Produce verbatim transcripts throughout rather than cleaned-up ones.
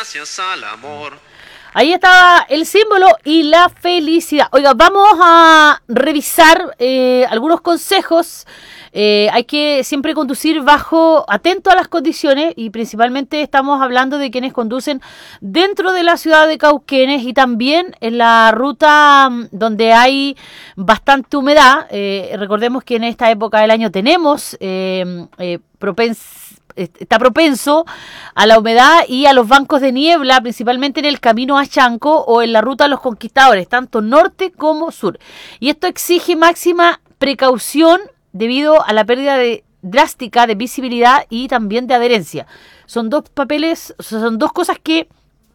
gracias al amor. Ahí estaba el símbolo y la felicidad. Oiga, vamos a revisar eh, algunos consejos. Eh, hay que siempre conducir bajo, atento a las condiciones, y principalmente estamos hablando de quienes conducen dentro de la ciudad de Cauquenes y también en la ruta donde hay bastante humedad. Eh, recordemos que en esta época del año tenemos eh, eh, propens está propenso a la humedad y a los bancos de niebla, principalmente en el camino a Chanco o en la ruta de los Conquistadores, tanto norte como sur. Y esto exige máxima precaución debido a la pérdida de, drástica de visibilidad y también de adherencia. Son dos papeles, son dos cosas que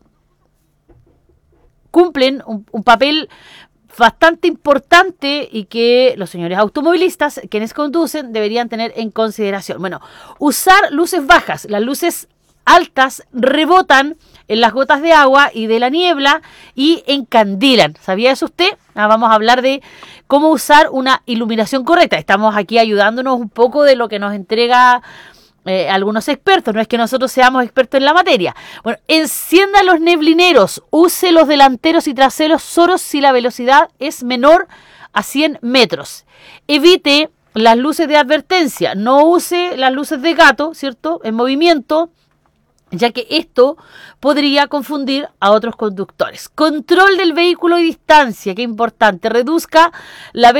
cumplen un, un papel bastante importante y que los señores automovilistas, quienes conducen, deberían tener en consideración. Bueno, usar luces bajas. Las luces altas rebotan en las gotas de agua y de la niebla y encandilan. ¿Sabía eso usted? Ah, vamos a hablar de cómo usar una iluminación correcta. Estamos aquí ayudándonos un poco de lo que nos entrega Eh, algunos expertos, no es que nosotros seamos expertos en la materia. Bueno, encienda los neblineros, use los delanteros y traseros solo si la velocidad es menor a cien metros. Evite las luces de advertencia, no use las luces de gato, ¿cierto?, en movimiento, ya que esto podría confundir a otros conductores. Control del vehículo y distancia, que importante, reduzca la